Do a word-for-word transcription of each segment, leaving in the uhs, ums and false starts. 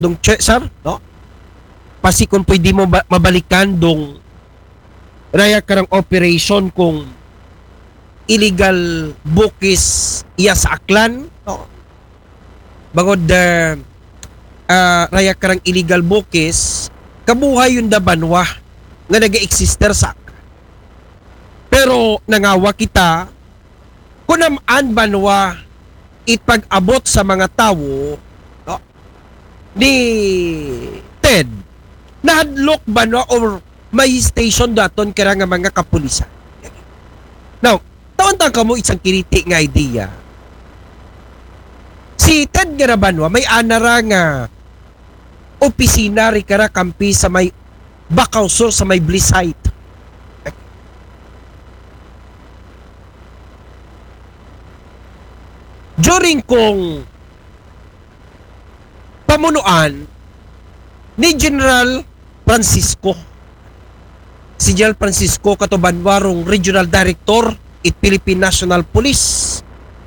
dong sir, no? Pasi kung pwede mo ba- mabalikan dong raya karang operation kung illegal bukis iya sa aklan, no? Bangod uh, uh, raya karang illegal bukis, kabuhay yung dabanwa nga nag-exister sa pero nangawa kita kung naman banwa ipag-abot sa mga tao, no, ni Ted nahadlok banwa or may station daton kaya nga mga kapulisan. Now, taon-taon ka mo isang kiniti nga idea. Si Ted Garabanwa may anara nga opisina ri kara kampi sa may Bakaw Sur sa may Bliss Height. During kong pamunuan ni General Francisco, si General Francisco Katubanwarong Regional Director it Philippine National Police,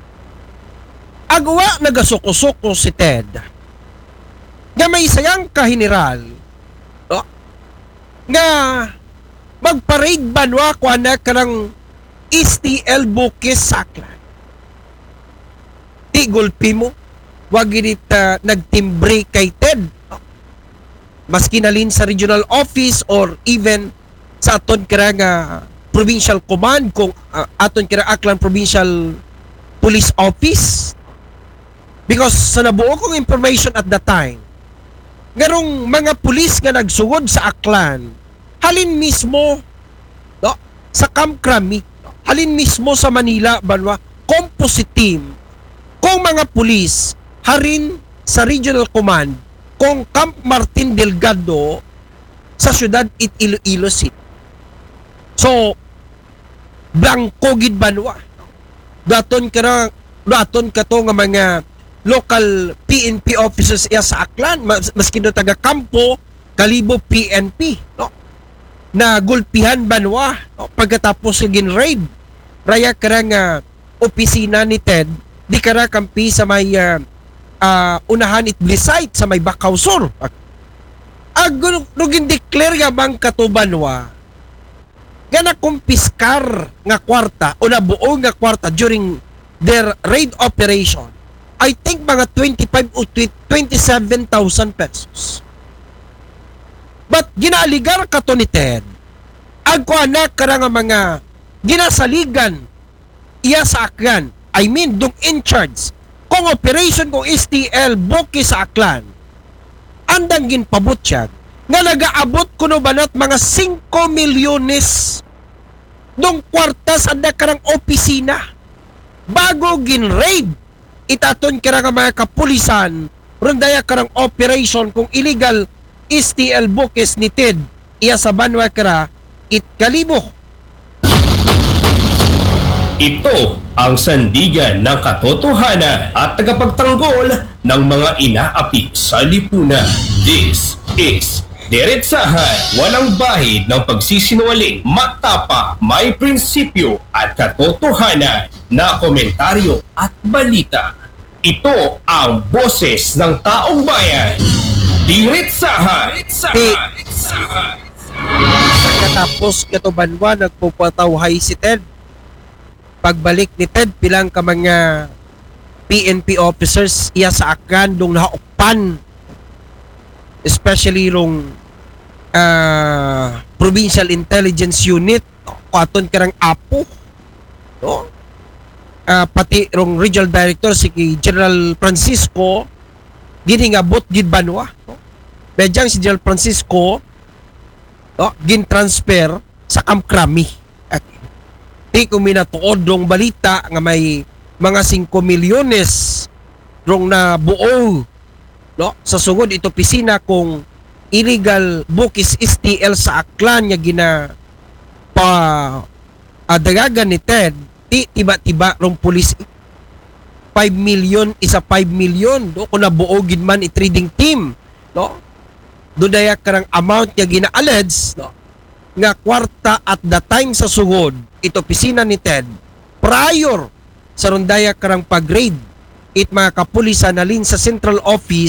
agwa nagasoko-soko si Ted nga may sayang ka-general, no, nga magparade banwa ko anak karang S T L Bukis Saklan. Ti gulpi mo, wag ginit uh, nagtimbre kay Ted. Maski na lin sa regional office or even sa aton kira nga provincial command kung uh, aton kira Aklan Provincial Police Office. Because sa nabuo kong information at the time, garong mga pulis nga nagsugod sa Aklan, halin mismo, no, sa Camp Crami, halin mismo sa Manila, banwa, composite team, kung mga pulis, harin sa regional command, kung Camp Martin Delgado sa syudad it Iloilo City. So, blanco gid banwa. Daton ka daton ka to nga mga local P N P officers iya sa Aklan, mas, maski do taga kampo, kalibo P N P, no? Na gulpihan banwa, no? Pagkatapos sa gin-raid, raya kara nga opisina ni Ted, di kara kampi sa may uh, uh, unahan it Blisite sa may Bakaw Sur. Ag nugin declare nga bang katubanwa nga nakumpiskar nga kwarta o nabuo nga kwarta during their raid operation. I think mga twenty-five o twenty-seven thousand pesos. But ginaligar ka to ni Ted, ag ko anak kara nga mga ginasaligan iya sa Aklan, I mean dung in charge kung operation kung S T L Bukis sa Aklan, andang ginpabot siya nga nagaabot kuno banat mga five milyones dong kwarta sa karang opisina bago gin-raid itaton kira nga mga kapulisan rundaya karang operation kung illegal S T L Bukis ni Ted iya sa banwa kira it kalibo. Ito ang sandigan ng katotohanan at tagapagtanggol ng mga inaapi sa lipunan. This is Diretsahan, walang bahid ng pagsisinungaling, matapa, may prinsipyo at katotohanan na komentaryo at balita. Ito ang boses ng taong bayan. Diretsahan! Diretsahan! Pagkatapos katubanwa nagpupatawhay si Ted. Pagbalik ni Ted pilang ka mga P N P officers iya sa Aklan dong nahaukpan, especially rong uh, Provincial Intelligence Unit, katon karang Apo, no? Uh, pati rong Regional Director si General Francisco giningabot gid banwa, no? Medyang si General Francisco, no, gin transfer sa Camp Crami. Di ko minatuod dong balita nga may mga five milyones rong na buo, no, sa sugod ito pisina kung illegal Bukis S T L sa Aklan nga gina pa adagagan ni Ted, ti tiba-tiba rong pulis five million isa five million, no, kung nabuo gid man i trading team, no, do daya karang amount nga gina-allege, no, nga kwarta at the time sa sugod ito pisina ni Ted prior sa rundaya karang pag-raid it mga kapulisan nalin sa central office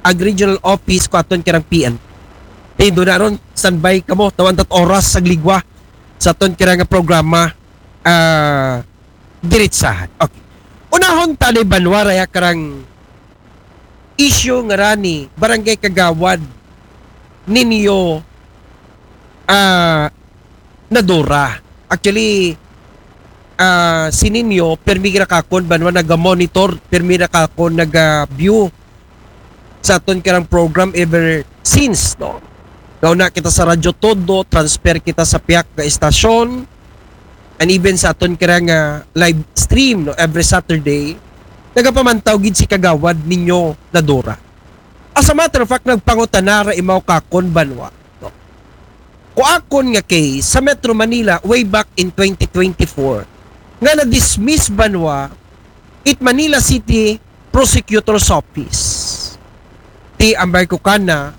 ag regional office ko aton kirang P N. Di do na ron standby kamo tawan tat oras sa ligwa sa aton kirang nga programa ah diretsahan. Okay. Unahon tali banwa raya karang issue nga rani barangay Kagawad ninyo ah nadura. Actually ah sininyo permi ra kakon banwa naga-monitor, permi ra kakon naga-view sa aton karang program ever since, no? Gaw na kita sa Radyo Todo, transfer kita sa piyak nga istasyon, and even sa aton karang uh, live stream, no, every Saturday, nagapamantaw gid si Kagawad ninyo na Dora. As a matter of fact, nagpangutanara imaw kakon banwa, no? Kung akon nga case sa Metro Manila way back in twenty twenty-four, nga na-dismiss banwa it Manila City Prosecutor's Office. Ti ambay ko kana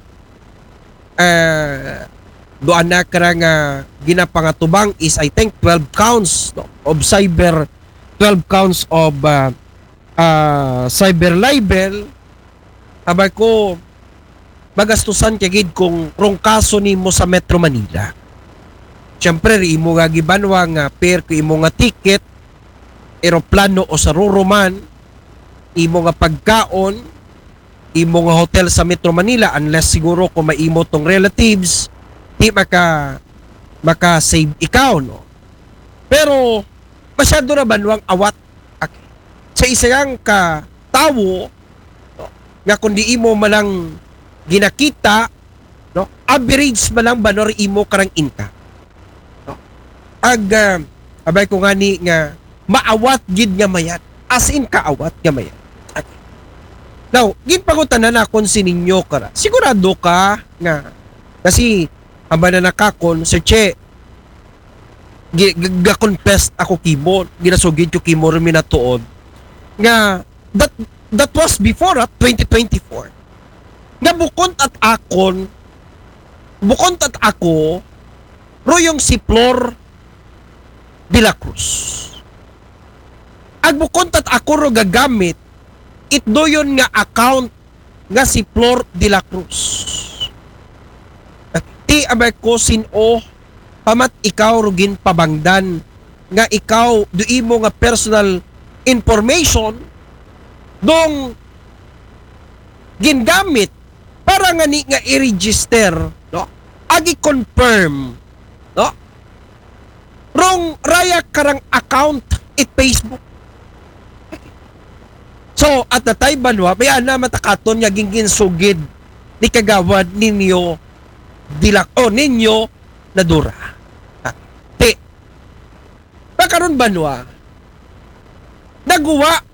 uh, doan na karang uh, ginapangatubang is I think twelve counts, no, of cyber twelve counts of uh, uh, cyber libel. Abay ko magastusan kagid kung rong kaso nimo sa Metro Manila. Siyempre imo nga gibanwa nga per ko imo nga ticket eroplano o sa Roroman, imo nga pagkaon, imo nga hotel sa Metro Manila, unless siguro kung maimo tong relatives, di maka maka save ikaw, no? Pero masyado na banwang awat okay. Sa isang ka tawo, no, nga kundi imo malang ginakita, no, average malang banor imo karang inka, no? Ag uh, abay ko nga ni nga maawat gid nga mayat, as in kaawat nga mayat. Now, ginpangutan na nakon si ninyo kara. Sigurado ka nga kasi aba na nakakon Sir Che ga-confess ako kimo, ginasugid ko kimo rin minatuod nga that that was before at twenty twenty-four. Nga bukod at akon bukod at ako ro yung si Flor de la Cruz. Ag bukod at ako ro gagamit it doyon nga account nga si Flor de la Cruz. Ti abay ko sino pamat ikaw rugin pabangdan nga ikaw do imo nga personal information dong gingamit para nga ni nga i-register, no? Agi confirm, no? Rong raya karang account it Facebook. So, at the time banwa, may ana matakaton nga ginggin sugid ni Kagawad ninyo dilak o ninyo na Dura. Ti, pagkaroon banwa, nagawa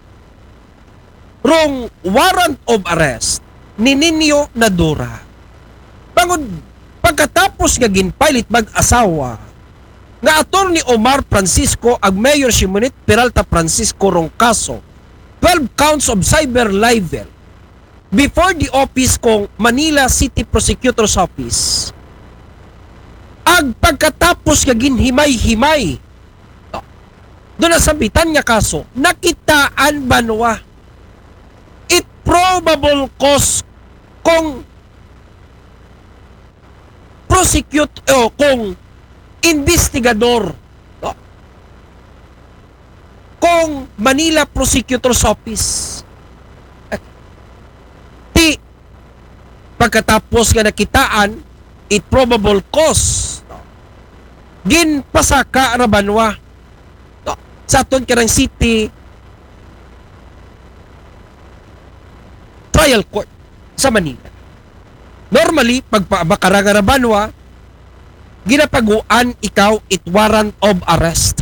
rong warrant of arrest ni ninyo na Dura. Pangod, pagkatapos nga ginpilit mag-asawa, nga Attorney Omar Francisco ag Mayor Simonit Peralta Francisco rong kaso, twelve counts of cyber libel before the office kong Manila City Prosecutor's Office. Ag pagkatapos nga ginhimay-himay, no, doon na sabitan nga kaso, nakitaan banwa it probable cause kung prosecute o kung investigador, no, kung Manila Prosecutor's Office. Ti pagkatapos nga nakitaan it probable cause, no, ginpasaka ra banwa, no, sa aton karang city trial court sa Manila. Normally pagpabakaranga ra banwa ginapaguan ikaw it warrant of arrest.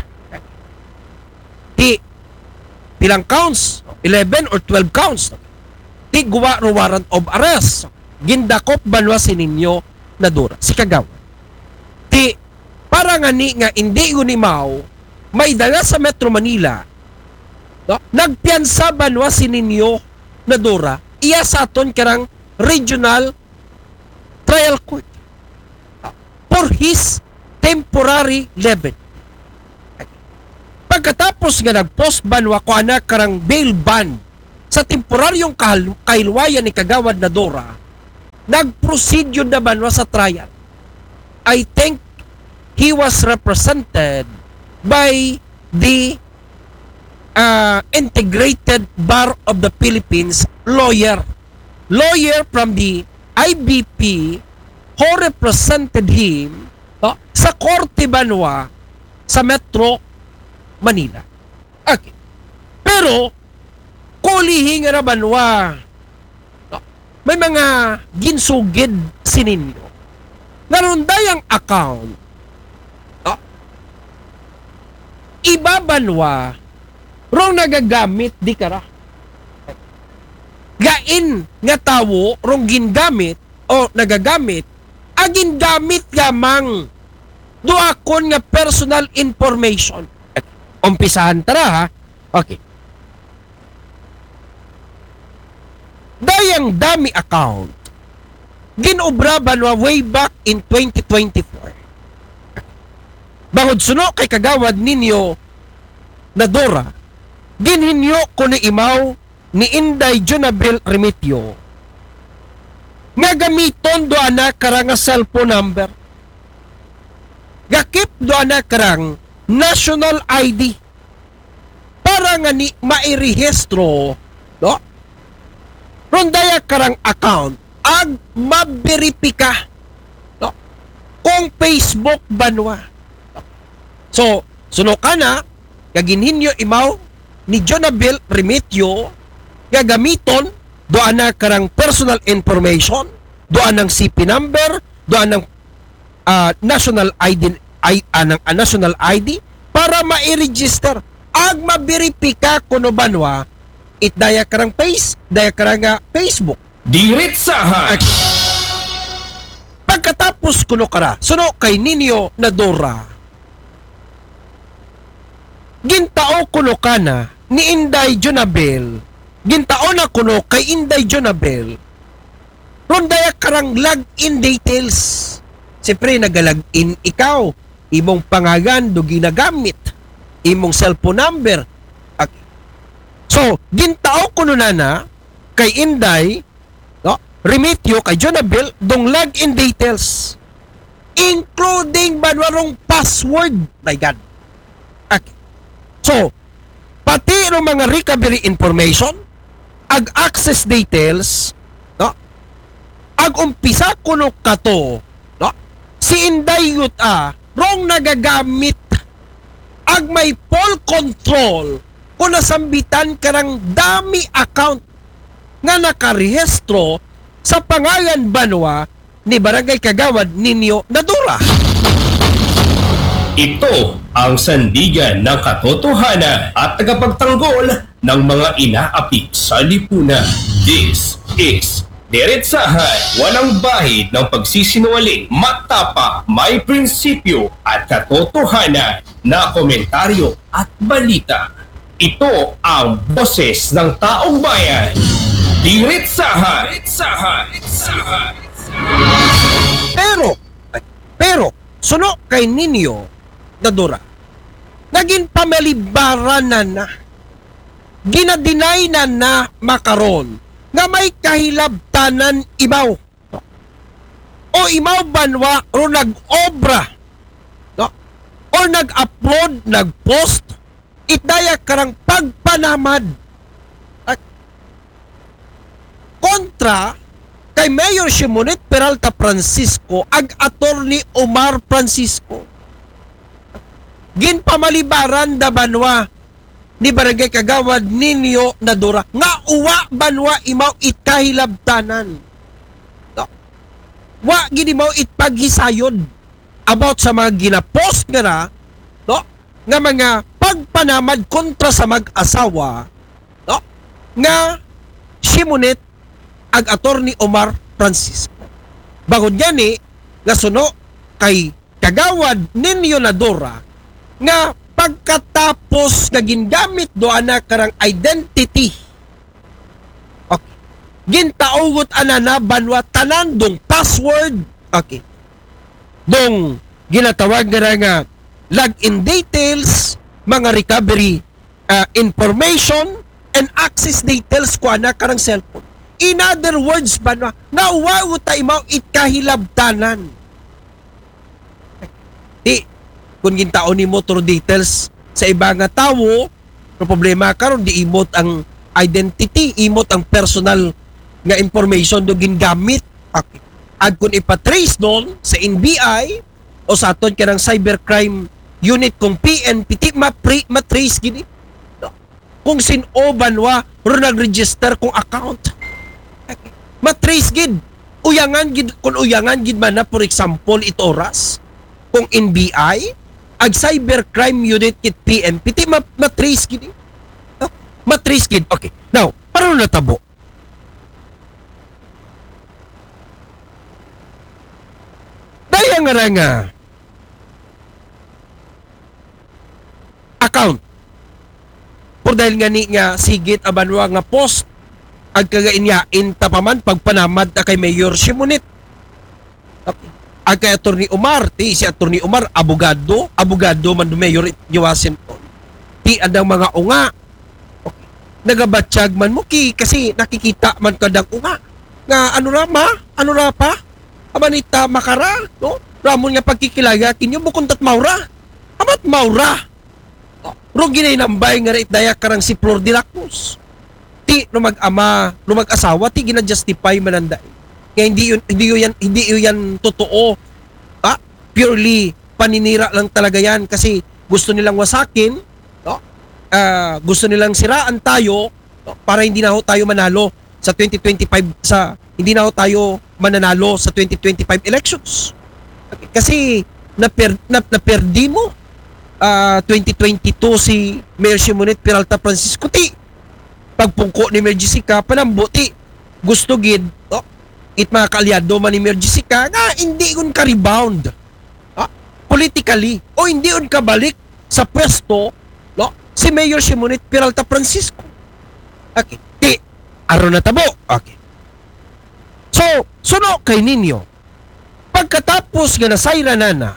Ti pilang counts, eleven or twelve counts, ti guwa ro warrant of arrest, gindakop banwa si ninyo na Dura, si Kagawad. Ti para nga ni nga hindi unimaw may dala sa Metro Manila, no, nagpiansa banwa si ninyo na Dura iya sa aton karang regional trial court for his temporary level. Pagkatapos nga nag-post banwa ko anak karang bail ban sa temporaryong kahal- kahilwayan ni Kagawad na Dora, nag-proceed yun na banwa sa trial. I think he was represented by the uh, Integrated Bar of the Philippines lawyer. Lawyer from the I B P who represented him oh, sa Korte Banwa sa Metro Manila. Okay. Pero, kulihin nga na Banwa, oh, may mga ginsugid sininyo. Naroon dayang account, oh, iba Banwa, rong nagagamit di kara. Gain nga tawo rong gingamit o nagagamit agin gamit gamang duakon nga personal information. Umpisahan tara ha. Okay. Dayang dami account ginobra Banwa way back in twenty twenty-four. Bangod suno kay kagawad ninyo na Dora, ginhinyo ko ni imaw ni Inday Jonabel Remitio nga gamiton do ana karang nga cellphone number. Gakip do ana karang national I D para nga ni mairehistro no? Rondaya karang account ag maberipika no? Kung Facebook Banwa. So, suno ka na gaginhinyo imaw ni Jonabel Remitio gagamiton doan na karang personal information, doan ng C P number, doan ng uh, national I D, I, anang uh, national I D para ma-register ag mabiripika kuno Banwa it daya karang face, daya karang uh, Facebook. Diretsahan. Pagkatapos kuno kara, suno kay ninyo na Dora. Gintao kuno kana ni Inday Jonabel. Gintao na kuno kay Inday Jonabel. Rondaya karang login details. Siyempre nagalag-in ikaw. Imong pangagan do ginagamit. Imong cellphone number. Okay. So, gintao kuno na na kay Inday no, Remitio kay Jonabel dong login details. Including banwarong password. My God. Okay. So, pati ng mga recovery information, ag access details, no? Ag umpisa kuno kato, no? Si Inday Yuta, rong nagagamit, ag may full control kung nasambitan karang dami account nga nakarehistro sa pangalan Banwa ni Barangay Kagawad ninyo na Dora. Ito ang sandigan ng katotohanan at tagapagtanggol ng mga inaapi sa lipunan. This is Diretsahan, walang bahid ng pagsisinungaling, matapa, may prinsipyo at katotohanan na komentaryo at balita. Ito ang boses ng taong bayan. Diretsahan! Diretsahan! Diretsahan! Pero, pero, suno kay ninyo na Dora, naging pamalibaran na na, ginadinay na na makaron, nga may kahilabtanan ibaw. O imaw Banwa, o nag-obra, no? O nag-upload, nag-post, itdaya karang pagpanamad. At kontra, kay Mayor Shimonit Peralta Francisco, ag Attorney Omar Francisco. Ginpamalibaran da Banwa ni Barangay Kagawad ninyo na Dora nga uwa Banwa imaw itkahilabtanan. No? Wa gini mo itpaghisayod about sa mga ginapost nga na, no? Nga mga pagpanamad kontra sa mag-asawa, no? Nga Shimonit ag Attorney Omar Francisco. Bagod yan eh, nga suno kay Kagawad ninyo na Dora nga pagkatapos nga gingamit do ana karang identity. Okay. Gintaugot ana na Banwa tanan dong password. Okay. Dong ginatawag nga nga login details, mga recovery uh, information, and access details ko na karang cellphone. In other words ba na, nauwa utay mo itkahilabtanan. Di, kung gintaon ni mo through details sa iba nga tawo, no problema karon di imot ang identity, imot ang personal nga information do gingamit. Okay. At kung ipatrace doon sa N B I o sa aton kanang cybercrime unit kung P N P T, mapre, matrace gini. Kung sinoban wa, ro nag-register kung account. Okay. Matrace gid. Uyangan gid, kung uyangan gid man na, for example, ito oras, kung N B I, ag cybercrime unit kit P N P T, ma matrace gid. Oh, matrace gid. Okay. Now, paano natabo? Daya nga ra nga account. Por dahil nga ni nga sigit abanwa nga post ag kagainyain tapaman pagpanamad na kay Mayor Simonit. Okay. Ag kay Attorney Umar, ti si Attorney Umar abogado, abogado man do Mayor ni Washington. Ti adang mga unga. Okay. Nagabatsyag man mo ki kasi nakikita man kadang unga. Nga ano ra ma? Ano ra pa? Amanita makara, no? Ramon nga pagkikilaya kinyo bukuntat maura. Amat maura. Ro ginay nambay nga rait dayak karang si Flor de la Cruz. Ti no mag-ama, no mag-asawa ti gina-justify mananda. Nga hindi yun hindi yun yan, hindi yun yan totoo. Ah, purely paninira lang talaga yan kasi gusto nilang wasakin, no? Ah, gusto nilang siraan tayo, no? Para hindi na ho tayo manalo sa twenty twenty-five sa hindi na ho tayo mananalo sa twenty twenty-five elections. Okay. Kasi naper, na, naperdi mo uh, twenty twenty-two si Mayor Simonit Peralta Francisco ti pagpungko ni Mayor Jessica panambuti gusto gid oh, it mga kaalyado man ni Mayor Jessica nga hindi kun ka-rebound ah, politically o hindi un kabalik sa pwesto no, si Mayor Simonit Peralta Francisco. Okay. Ti, aron na tabo. Okay. So, suno kay ninyo, pagkatapos nga nasayra na na,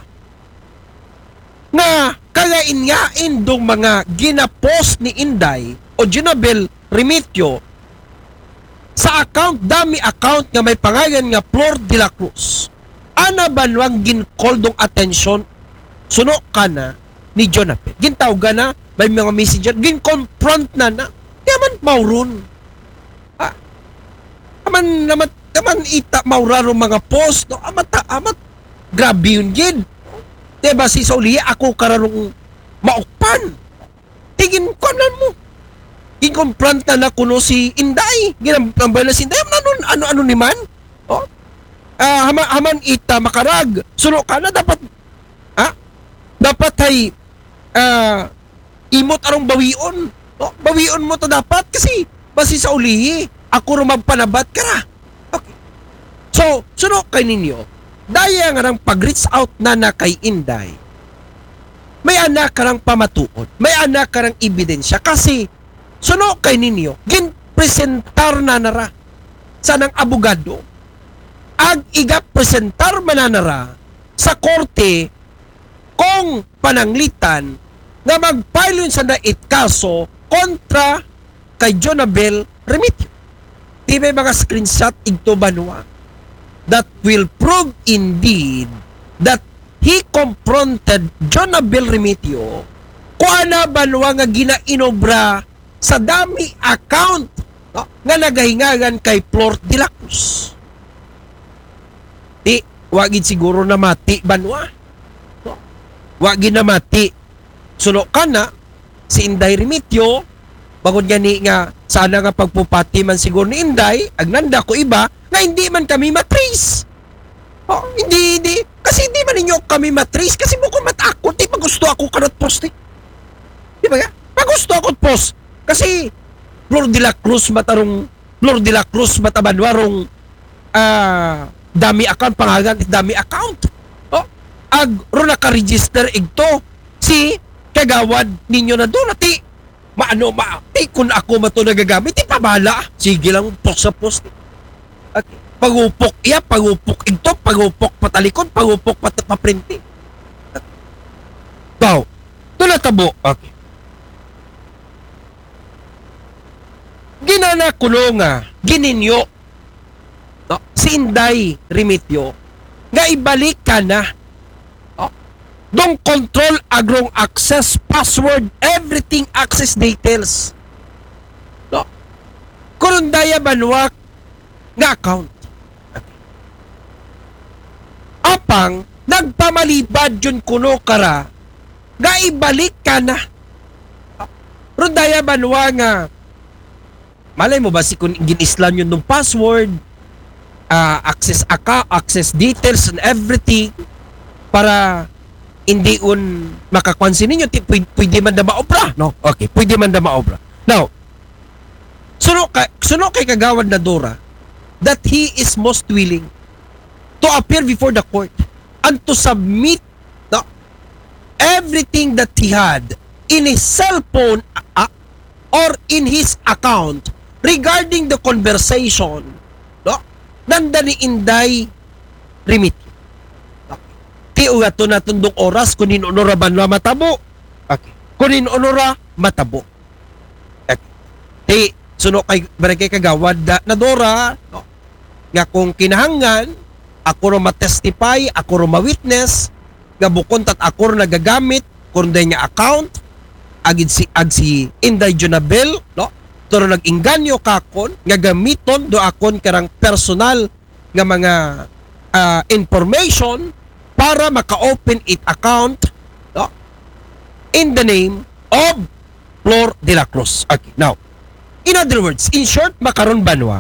nga kagainyain dong mga ginapost ni Inday o Junabel Remitio sa account, dami account nga may pangalan nga Flor de la Cruz. Ana ba nuang gincall dong attention, suno ka na ni Junabel. Gintawga na, may mga messenger, ginconfront na na, yaman mauron. Ah, aman naman, naman ita mauraro mga post no amat amat grabe yun gid diba si Sauli ako kararong maukpan tigin kanan mo ginconfront na na kuno si Inday ginambay na si Inday ano ano ano ni man oh uh, haman, haman ita makarag suno ka na dapat ha dapat ay uh, imot arong bawion no? Bawion mo to dapat kasi basi Sauli ako rumagpanabat ka ra. So, suno kay ninyo, daya nga nang pag-reach out na na kay Inday, may anak ka ng pamatuod, may anak ka ng ebidensya, kasi suno kay ninyo, ginpresentar na nara sa ng abogado, ag iga-presentar mananara sa korte kung pananglitan na mag-file yun sa nait kaso kontra kay Junabel Remitio. Di may mga screenshot igto banwa that will prove indeed that he confronted Junabel Remitio kung ana banwa nga ginainobra sa dami account no, nga nagahingagan kay Flor de la Cruz. Di, wagid siguro na mati banwa. No? Wagid na mati. Suno ka na, si Inday Remitio, bagod gani nga sana nga pagpupati man siguro ni Inday, agnanda ko iba, nga hindi man kami matrace. Oh, hindi, hindi. Kasi hindi man ninyo kami matrace. Kasi bukod matakot, di pa gusto ako kanat post eh. Di ba nga? Pagusto ako post. Kasi Flor de la Cruz matarong, Flor de la Cruz matabanwarong uh, dami account, pangagan dami account. Oh, ag ro naka-register igto si kagawad ninyo na doon. Ati, maano, ma, ti, kung ako mato nagagamit, ti pabala. Sige lang, post sa post. Okay. Pagupok iya, pagupok ito, pagupok patalikod, pagupok pat paprinti. Wow. Ito na tabo. Okay. ginana kuno nga gininyo, no? Si Inday Remitio nga ibalik ka na, no? Dong control agrong access password everything access details, no? Kurundaya banwak nga account. Apang nagpamalibad yun kuno kara nga ibalik ka na. Rundaya banwa nga malay mo ba si kung ginislan yun ng password, uh, access account, access details and everything para hindi un makakwansin ninyo, ti, pwede, pwede man na maobra, no? Okay, pwede man na maobra. Now, suno, ka, suno kay kagawad na Dora that he is most willing to appear before the court and to submit, no, everything that he had in his cell phone uh, or in his account regarding the conversation, no, nanda ni Inday Remitio. Ti ugato na tundong oras kunin onora banwa matabo. Okay. Kunin onora matabo. Okay. Ti suno kay barangay kagawad da, na Dora, no, nga kung kinahanglan ako ro matestify, ako ro ma-witness nga bukon tat ako ro nagagamit kun niya account agid si ag si Inday Jonabel, no, turo nag-inganyo kakon nga gamiton do akon karang personal nga mga uh, information para maka-open it account, no, in the name of Flor de la Cruz. Okay, now, in other words, in short, makaron banwa,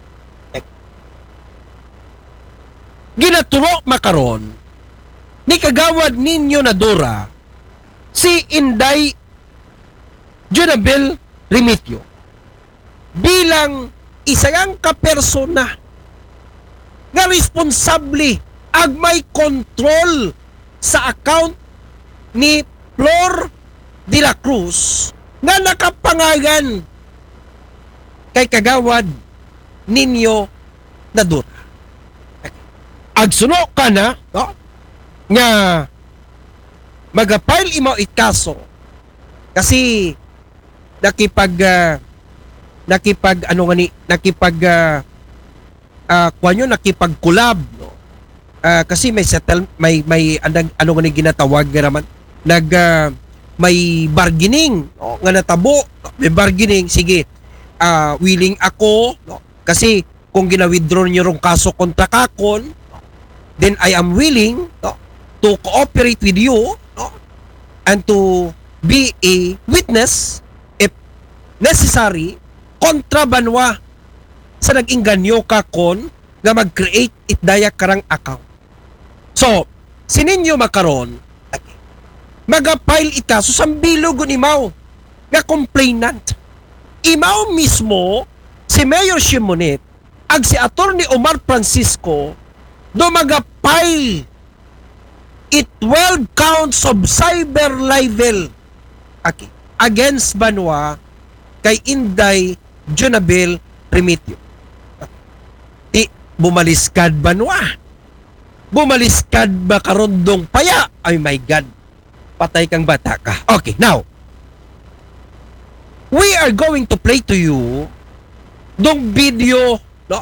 ginaturo makaron ni kagawad ninyo na Dora si Inday Jonabel Remitio bilang isang kapersona nga responsable ag may control sa account ni Flor de la Cruz nga nakapangalan kay kagawad ninyo na Dora. Agsuno ka na, no, nga magapile imaw ikaso kasi nakipag uh, nakipag ano nga ni nakipag uh, uh, kuwanyo nakipag collab, no? Uh, kasi may settle may may andag, ano nga ni ginatawag nga naman nag uh, may bargaining, no? Nga natabo, may bargaining, sige, uh, willing ako, no? Kasi kung gina-withdraw niyo rong kaso kontra kakon, then I am willing, no, to cooperate with you, no, and to be a witness if necessary kontra banwa sa nag-inganyo kakon nga mag-create it daya karang account. So, sininyo makaron magapile ita so sambilog imaw nga complainant. Imaw mismo si Mayor Shimonit ag si Attorney Omar Francisco do magapile it twelve counts of cyber libel, okay, against banwa kay Inday Jonabel Remitio. Di bumaliskad banwa. Bumaliskad ba karondong paya? Ay my God. Patay kang bata ka. Okay, now we are going to play to you dong video, no,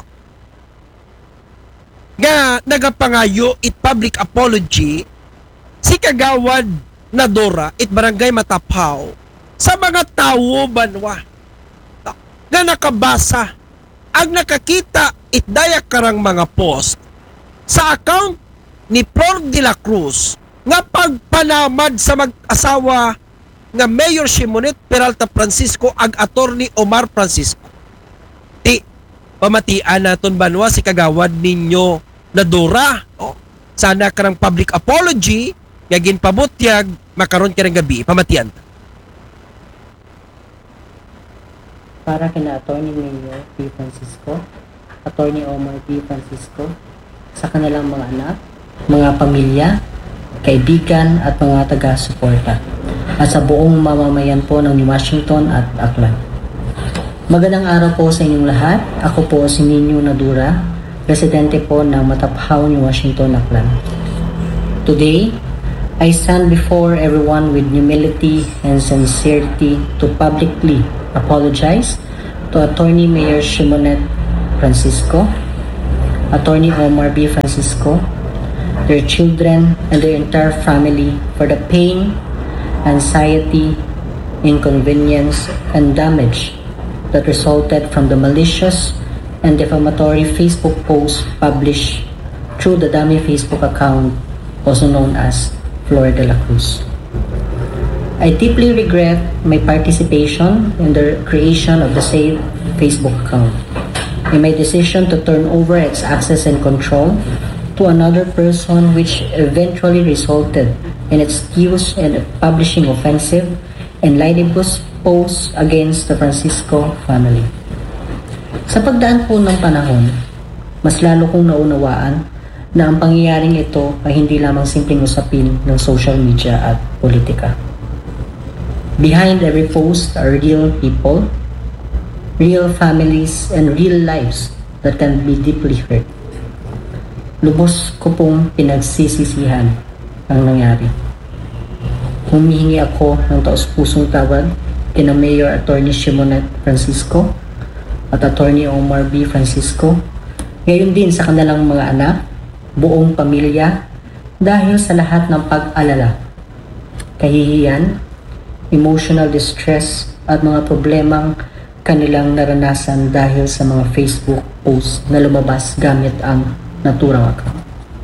nga nagapangayo it public apology si kagawad na Dora it barangay Matapaw sa mga tawo banwa, no, nga nakabasa ag nakakita it daya karang mga post sa account ni Flor de la Cruz nga pagpanamad sa mag-asawa nga Mayor Shimonit Peralta Francisco ag Attorney Omar Francisco. Ti pamatian naton banwa si kagawad ninyo na Dora, oh, sana karang public apology nga ginpabutyag makaron karang gabi pamatian. Para kina Attorney Mayor P. Francisco, Attorney Omar P. Francisco, sa kanilang mga anak, mga pamilya, kaibigan at mga taga-suporta, at sa buong mamamayan po ng New Washington at Aklan. Magandang araw po sa inyong lahat. Ako po si Nino Nadura, residente po ng Matapaw, New Washington, Aklan. Today, I stand before everyone with humility and sincerity to publicly apologize to Attorney Mayor Shimonet Francisco, Attorney Omar B. Francisco, their children, and their entire family for the pain, anxiety, inconvenience, and damage that resulted from the malicious and defamatory Facebook post published through the dummy Facebook account also known as Flor de la Cruz. I deeply regret my participation in the creation of the said Facebook account, in my decision to turn over its access and control to another person, which eventually resulted in its use in publishing offensive and libelous posts against the Francisco family. Sa pagdaan po ng panahon, mas lalo kong naunawaan na ang pangyayaring ito ay hindi lamang simpleng usapin ng social media at politika. Behind every post are real people, real families, and real lives that can be deeply hurt. Lubos ko pong pinagsisisihan ang nangyari. Humihingi ako ng taos-pusong tawad kina Mayor Attorney Shimonet Francisco at Attorney Omar B. Francisco, gayon din sa kanilang mga anak, buong pamilya, dahil sa lahat ng pag-alala, kahihiyan, emotional distress at mga problemang kanilang naranasan dahil sa mga Facebook posts na lumabas gamit ang naturang account.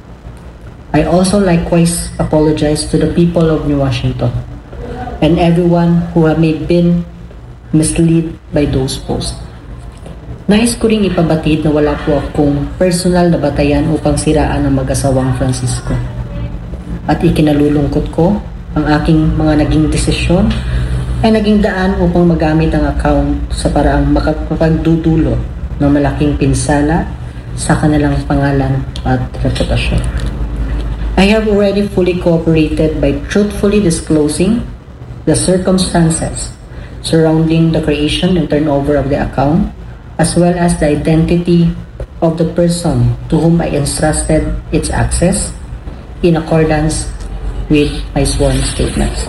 I also likewise apologize to the people of New Washington and everyone who may been misled by those posts. Nais ko ring ipabatid na wala po akong personal na batayan upang siraan ang mag-asawang Francisco. At ikinalulungkot ko ang aking mga naging desisyon ay naging daan upang magamit ang account sa paraang makapagdudulo ng malaking pinsala sa kanilang pangalan at reputasyon. I have already fully cooperated by truthfully disclosing the circumstances surrounding the creation and turnover of the account, as well as the identity of the person to whom I entrusted its access in accordance with my sworn statements.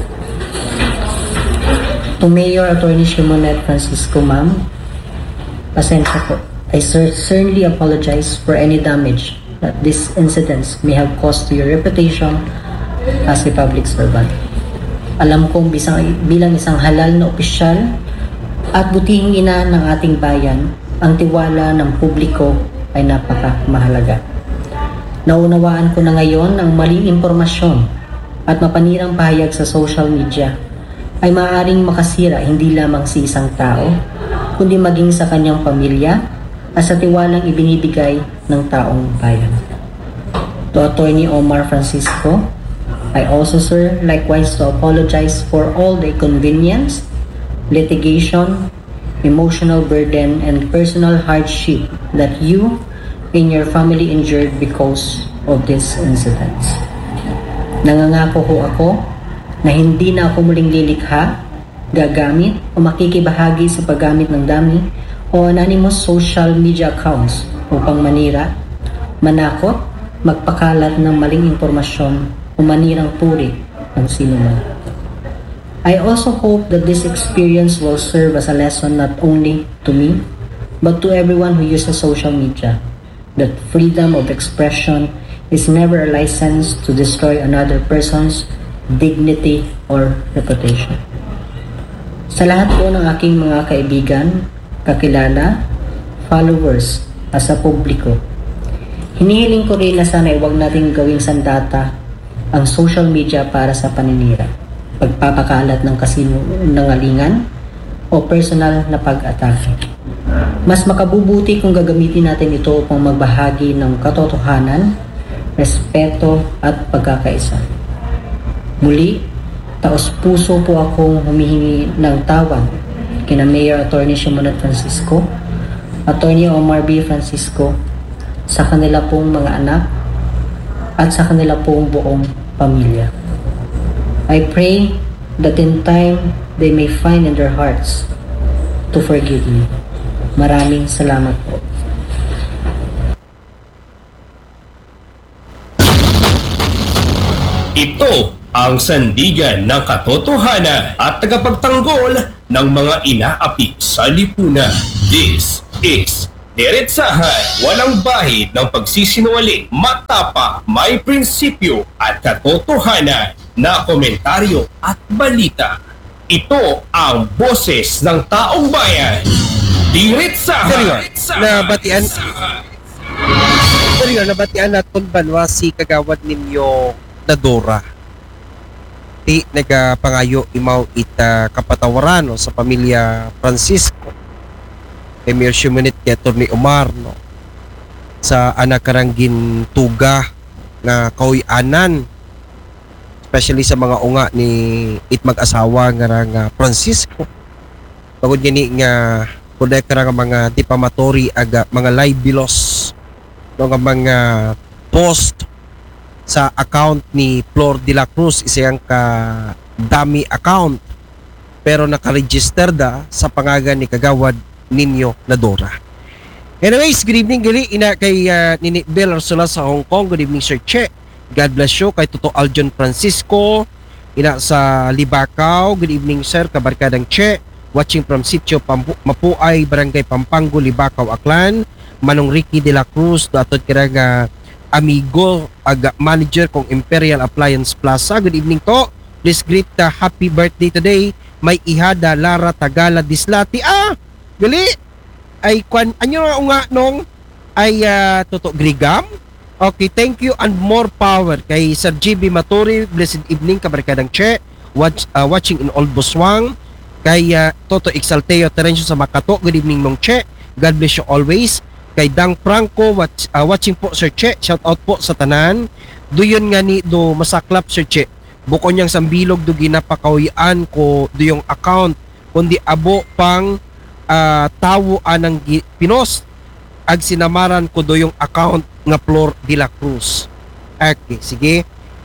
To Mayor Attorney Shimonet Francisco, ma'am, pasensya po. I certainly apologize for any damage that these incidents may have caused to your reputation as a public servant. Alam kong bisang, bilang isang halal na opisyal at butihing ina ng ating bayan, ang tiwala ng publiko ay napakamahalaga. Naunawaan ko na ngayon ang maling impormasyon at mapanirang pahayag sa social media ay maaaring makasira hindi lamang sa isang tao, kundi maging sa kanyang pamilya at sa tiwalang ibinibigay ng taong bayan. To Attorney Omar Francisco, I also, sir, likewise to apologize for all the inconvenience, litigation, emotional burden, and personal hardship that you and your family endured because of these incidents. Nangangako ho ako na hindi na ako muling lilikha, gagamit o makikibahagi sa paggamit ng dami o anonymous social media accounts upang manira, manakot, magpakalat ng maling impormasyon o manirang puri ng sinuman. I also hope that this experience will serve as a lesson not only to me, but to everyone who uses social media, that freedom of expression is never a license to destroy another person's dignity or reputation. Sa lahat po ng aking mga kaibigan, kakilala, followers, at sa publiko, hinihiling ko rin na sana huwag nating gawing sandata ang social media para sa paninira, pagpapakalat ng kasinungalingan o personal na pag-atake. Mas makabubuti kung gagamitin natin ito upang magbahagi ng katotohanan, respeto at pagkakaisa. Muli, taos-puso po akong humihingi ng tawad kina Mayor Attorney Shimonet Francisco, Attorney Omar B. Francisco, sa kanila pong mga anak at sa kanila pong buong pamilya. I pray that in time they may find in their hearts to forgive me. Maraming salamat po. Ito ang sandigan ng katotohanan at tagapagtanggol ng mga inaapi sa lipunan. This is Diretsahan, walang bahid ng pagsisinungaling, matapa, may prinsipyo at katotohanan na komentaryo at balita. Ito ang boses ng taong bayan. Diretsahan. Seryo, nabatian Seryo, nabatian naton banwa si kagawad ninyo na Dora. Di nagapangayo imaw ita kapatawaran no, sa pamilya Francisco. Emir Shumunit kay Atty. Omar no sa anak karanggin tuga nga kauy-anan, especially sa mga unga ni it mag-asawa nga ra nga Francisco. Pagod gani nga kuday ka nga mga defamatory aga mga libelous no nga mga post sa account ni Flor de la Cruz, isang ka dami account pero naka-register da sa pangagan ni kagawad ninyo na Dora. Anyways, good evening gali ina kay uh, Nini Bel Arsula sa Hong Kong. Good evening Sir Che. God bless you kay Toto Aljon Francisco ina sa Libacao. Good evening sir, kabarkadang Che. Watching from Sitio Pampu- Mapuay, Barangay Pampango, Libacao, Aklan. Manong Ricky de la Cruz, datot kira nga amigo aga manager kong Imperial Appliance Plaza. Good evening to. Please greet the happy birthday today. May ihada Lara Tagala Dislati. Ah, gali ay kwan anyo nga unga nung ay uh, Toto Grigam. Okay, thank you and more power kay Sir G B Maturi. Blessed evening kabarkadang Che. Watch, uh, watching in Old Buswang. Kay uh, Toto Exalteo Terencio sa Makato. Good evening mong Che. God bless you always. Kay Dang Franco watch, uh, watching po Sir Che. Shout out po sa tanan. Duyon nga ni do masaklap Sir Che. Buko niyang sambilog do ginapakawian ko do yung account kundi abo pang uh, tawo anang pinos ag sinamaran ko do yung account nga Flor de la Cruz. Okay, sige.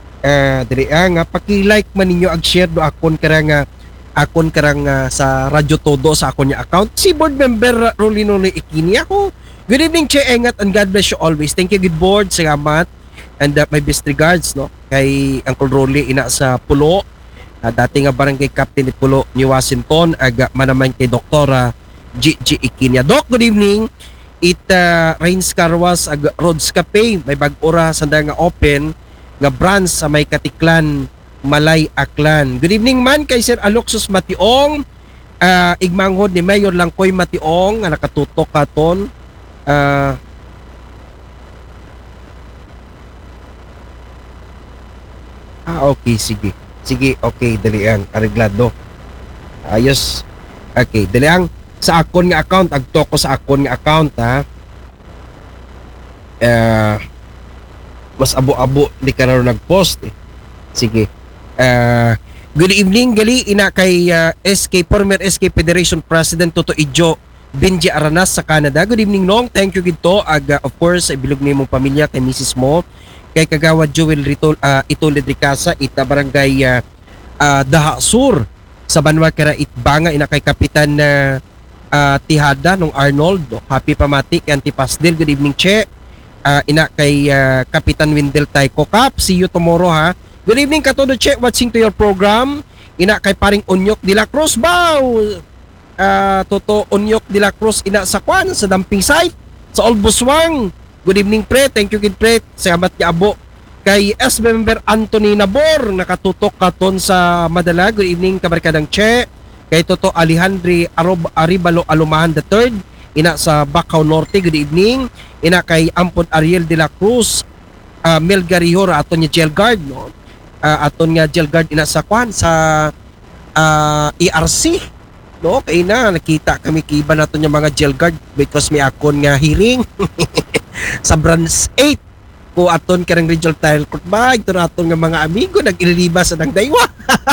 Uh, diri ah, nga paki-like man ninyo ag share do akon kara nga akon kara nga sa Radyo Todo sa akon nya account. Si board member Rolino ni Ikini ako. Good evening Che Engat and God bless you always. Thank you good board. Salamat. And uh, my best regards no kay Uncle Rolly ina sa Pulo. Uh, dati nga barangay captain ni Pulo ni Washington aga manaman kay Doktora G G Ikinya. Doc, good evening. It uh, Rains Carwas ag Roads Cafe may bag-ora sanda nga open nga branch sa may Katiklan, Malay, Aklan. Good evening man kay Sir Aloxus Mationg. Uh, igmanghod ni Mayor Langkoy Mationg nga nakatutok katon. Uh, ah, okay, sige. Sige, okay, dalian. Areglado. Ayos. Okay, dalian. Sa akon nga account, agto ko sa akon nga account, ha. Uh, mas abo-abo di ka na nag-post, eh. Sige. Uh, good evening, gali. Ina kay uh, S K, former S K Federation President Toto Ijo Benji Aranas sa Canada. Good evening, Nong. Thank you, Gito. Ag, uh, of course, ibilog ni mong pamilya kay Missus Mo. Kay kagawad Joel Ritol, uh, Itolid Ricasa, ita barangay uh, uh, Daha Sur sa Banwa Kara Itbanga, ina kay Kapitan na uh, uh, Tihada nung Arnold. Happy pamati kay Antipasdel. Good evening, Che. Uh, ina kay uh, Kapitan Windel Taiko Kap. See you tomorrow, ha. Good evening, Katodo Che. Watching to your program. Ina kay Paring Onyok de la Cruz. Bow! Uh, Toto Onyok de la Cruz, ina sa Kwan, sa dumping site, sa Old Buswang. Good evening, pre. Thank you, good pre. Salamat kay Abo. Kay S member Anthony Nabor, nakatutok katon sa Madala. Good evening, kabarkadang Che. Kay Toto Alejandro Arob Aribalo Alumahan the third, ina sa Bacau Norte. Good evening. Ina kay Ampon Ariel de la Cruz, uh, Mel Garihor, aton niya jail guard, no? Uh, aton nga jail guard ina sa Kwan, sa uh, E R C. No, kay na nakita kami kiba nato yung mga jail guard because may akon nga hearing sa branch eight ko aton karang regional trial court ba ito aton nga mga amigo nag-ililiba sa nang daywa.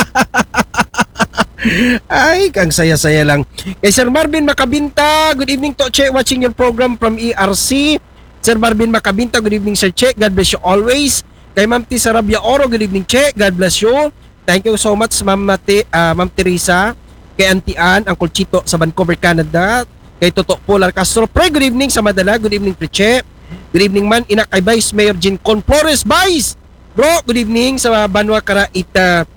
Ay, kang saya-saya lang. Kay Sir Marvin Makabinta, good evening to Che, watching your program from E R C. Sir Marvin Makabinta, good evening Sir Che, God bless you always. Kay Ma'am T. Sarabia Oro, good evening Che, God bless you. Thank you so much Ma'am Mate, uh, Ma'am Teresa. Kay Auntie Ann, Uncle Chito sa Vancouver, Canada. Kay Toto Polar Castro, pre, good evening sa Madala. Good evening, Preche. Good evening man, ina kay Vice Mayor Jean Con Flores. Vice! Bro, good evening sa Banwa Kara Ita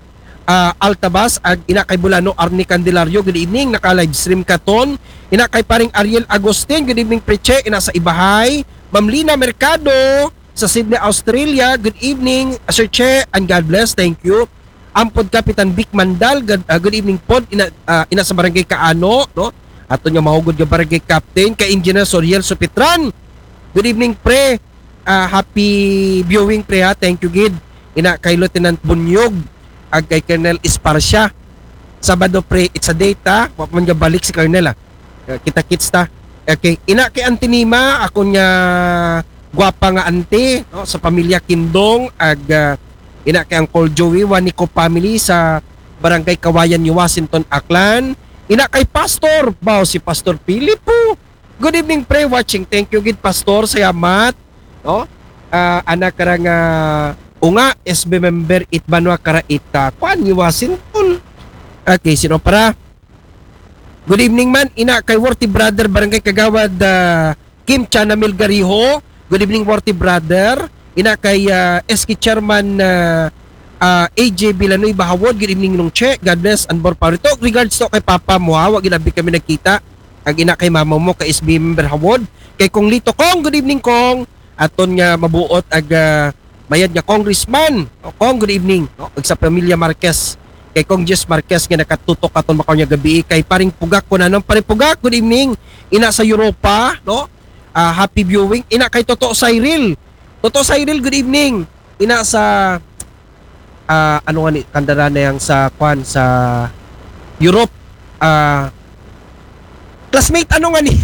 ah, Altabas ag ina kay Bulano Arnie Candelario, good evening, naka live stream katon. Ina kay paring Ariel Agustin, good evening preche, ina sa Ibahay. Ma'am Lina Mercado sa Sydney, Australia, good evening Sir Che and God bless, thank you. Ampod Kapitan Vic Mandal, good, uh, good evening pod, ina, uh, ina sa Barangay Kaano, no? Ato nga mahugod nga Barangay Captain kay Engineer Soriel Supitran, good evening pre, uh, happy viewing pre ha, thank you gid. Ina kay Lieutenant Bunyog ag kay Colonel Esparcia. Sabado pre, it's a date ha, wa man nga balik si Colonel ha. Uh, kita-kits ta. Okay, ina kay Antinima, ako nga gwapa nga ante, no, sa pamilya Kindong ag uh, ina kay Uncle Joey Wanico family sa Barangay Kawayan ni Washington, Aklan. Ina kay Pastor, bao si Pastor Filipo. Good evening pre, watching. Thank you gid Pastor, salamat. No? Uh, anak karang uh, unga S B member it Banwa Karaita, kuan ni Washington. Okay, sino para? Good evening man, ina kay Worthy Brother Barangay Kagawad uh, Kim Chanamil Gariho. Good evening Worthy Brother. Ina kay uh, S K Chairman uh, uh, A J Bilanoy Bahawod, good evening nung Che, God bless and more power to. Regards to kay Papa mo ha, wag ginabi kami nagkita. Ag ina kay mama mo kay S B member Hawod. Kay Kong Lito Kong, good evening Kong. Aton nga mabuot ag uh, mayad nga Congressman. O, Kong, good evening. O, ag sa pamilya Marquez. Kay Kong Jess Marquez nga nakatutok aton makaw niya gabi. Kay paring Pugak ko na nang paring Pugak, good evening. Ina sa Europa, no? Uh, happy viewing. Ina kay Toto Cyril. Toto Cyril, good evening. Ina sa uh, ano nga ni kandara na yang sa kwan sa Europe. Uh, classmate ano nga ni?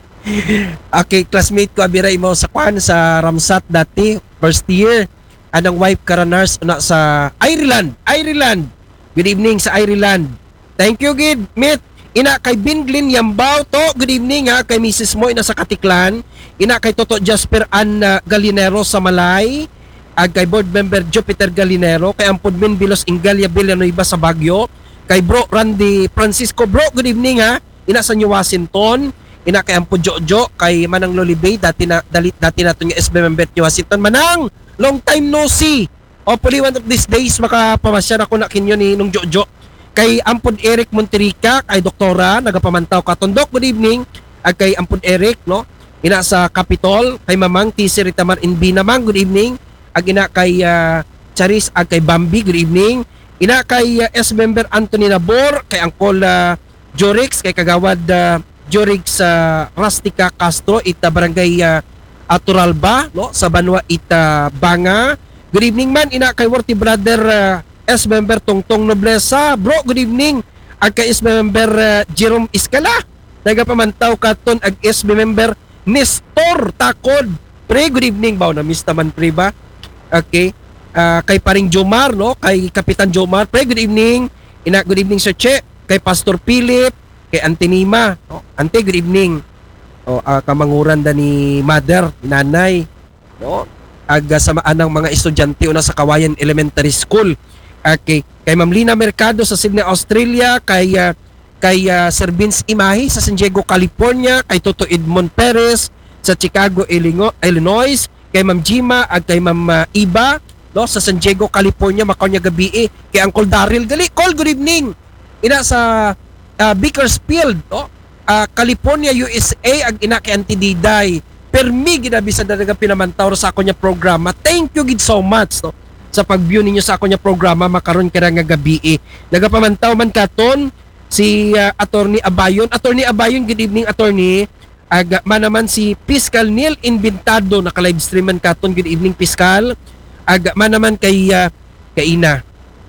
Okay, classmate ko abiray mo sa kwan sa Ramsat dati, first year. Anang wife kara nurse na sa Ireland. Ireland. Good evening sa Ireland. Thank you gid, meet. Ina kay Binglin Yambao to, good evening ha, kay Missus Mo ina sa Katiklan. Ina kay Toto Jasper Ann uh, Galinero sa Malay. Ag kay board member Jupiter Galinero, kay Ampudmin Bilos Ingalia Villanueva sa Baguio. Kay bro Randy Francisco, bro, good evening ha. Ina sa New Washington. Ina kay Ampud Jojo, kay Manang Lolibay, dati na dali, dati nato yung S B member New Washington. Manang, long time no see. Hopefully one of these days makapamasyan ako na kinyo ni nung Jojo. Kay Ampud Eric Monterica, kay Doktora, nagapamantaw ka Tondok, good evening. Ag kay Ampud Eric, no? Ina sa Capitol, kay Mamang T C Ritamar Inbi namang, good evening. Ag ina kay uh, Charis, ag kay Bambi, good evening. Ina kay uh, S member Anthony Nabor, kay Angkol uh, Jorix, kay Kagawad uh, Jorix uh, Rustica Castro, ita Barangay uh, Aturalba, no? Sa Banwa ita Banga. Good evening man, ina kay Worthy Brother uh, S member Tongtong Noblesa, bro, good evening. Ag kay S member uh, Jerome Iskala, nagapamantaw katon ag S B member Nestor Takod. Pre, good evening ba na miss naman pre ba? Okay. Uh, kay paring Jomar, no? Kay Kapitan Jomar, pre, good evening. Ina good evening Sir Che, kay Pastor Philip, kay Antinima, no? Ante, good evening. O uh, kamanguran da ni mother, nanay, no? Ag uh, sa maanang mga estudyante una sa Kawayan Elementary School. Okay, kay Ma'am Lina Mercado sa Sydney, Australia, kay uh, kay uh, Sir Vince Imahi sa San Diego, California, kay Toto Edmond Perez sa Chicago, Illinois, kay Ma'am Jima at kay Ma'am uh, Iba, no, sa San Diego, California, makaw niya gabi eh. Kay Uncle Daryl Gali, call, good evening. Ina sa uh, Bakersfield, no, uh, California, U S A, ag ina kay Auntie Diday. Permi ginabi sa dalaga pinamantaw sa ako niya programa. Thank you gid so much, no, sa pag-view ninyo sa ako niya programa makaron kira nga gabi eh. Nagapamantaw man katon si uh, Attorney Abayon. Attorney Abayon, good evening Attorney. Ag man si Fiscal Neil Inventado, naka-live stream man katon, good evening Fiscal. Ag man naman kay uh, kay Ina.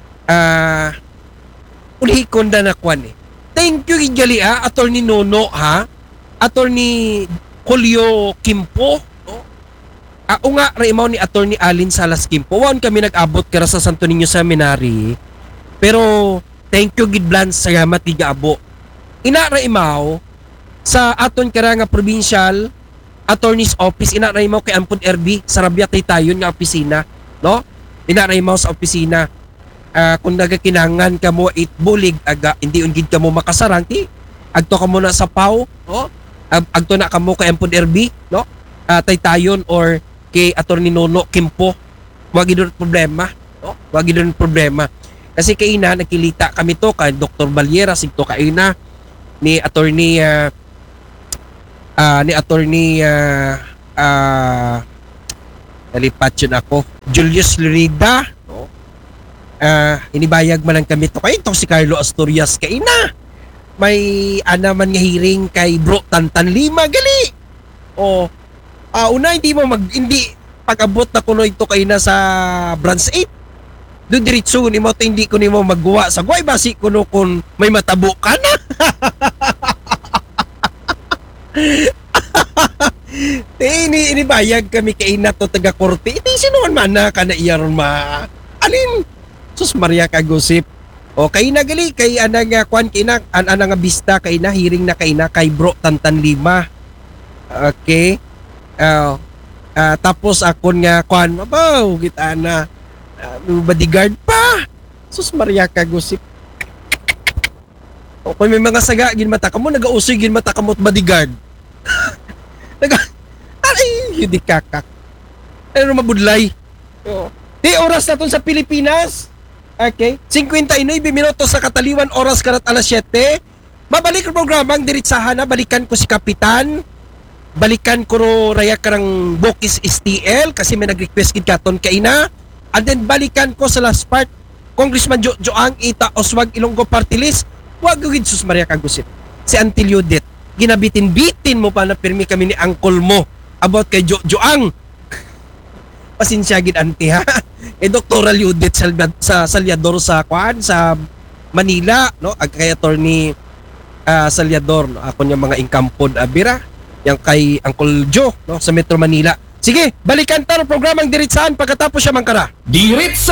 Ah uh, uli konda na kwan eh. Thank you gali ah, Attorney Nono ha. Attorney Julio Kimpo, no? Ah, o nga, raimaw ni Attorney Alin Salas Kimpo. Wan kami nag-abot kara sa Santo Niño Seminary. Pero, thank you, Gidblan, salamat di abo. Ina raimaw, sa aton kara nga provincial attorney's office, ina raimaw kay Ampun R B, sa Rabiatay tayon nga opisina, no? Ina raimaw sa opisina. Uh, kung nagakinangan ka mo itbulig, aga, hindi ungid ka mo makasarang, ti, agto ka mo na sa P A W, no? Agto na kamo kay Ampun R B, no? Uh, Taytayon or kay Attorney Nono Kimpo. Wag idon problema, no? Wag idon problema. Kasi kay ina nakilita kami to kay Doctor Valiera sigto kay ina ni attorney ah, ah, ni attorney uh, uh, nalipat yun ako Julius Lurida no? Ah, inibayag man lang kami to kay ito si Carlo Asturias kay ina may ana man nga hearing kay Bro Tantan Lima gali o ah, una hindi mo mag hindi pag-abot na kuno ito kay na sa branch eight doon diretso ni mo hindi ko nimo magguwa sa guay basi kuno kun may matabo ka na. ini ini bayag kami kay ina to taga korte. Iti sinuman man na kana iyaron ma. Alin? Sus Maria kagusip. O kay na gali kay ana nga kwan kay na an ana nga bista kay na hearing na kay na kay Bro Tantan Lima. Okay. Uh, uh, tapos akon nga kwan mabaw kita na uh, bodyguard pa. Sus Maria kagusip. O kung may mga saga gin mata kamo nagausoy gin mata kamot bodyguard. Naga ay yudi kakak. Ano mabudlay. Oo. Di oras na ton sa Pilipinas. Okay. fifty-nine minutos sa kataliwan oras karat alas siyete. Babalik ang programang diritsahan na balikan ko si Kapitan. Balikan ko ro raya karang Bokis S T L kasi may nag-request kid katon kay ina. And then balikan ko sa last part Congressman Jo Joang Ita Oswag Ilonggo Party List. Wag gid sus Maria kagusip. Si Antilio Det ginabitin-bitin mo pa na pirmi kami ni uncle mo about kay Jo Joang. Pasensya gid anti ha. Eh Doctoral Judith sa, sa Salyador sa Kwan sa Manila no ag kay attorney uh, Salyador no ako nya mga ingkampod abira yang kay Uncle Joe no sa Metro Manila. Sige, balikan ta ang programang diretsahan pagkatapos siya mangkara. Diretsa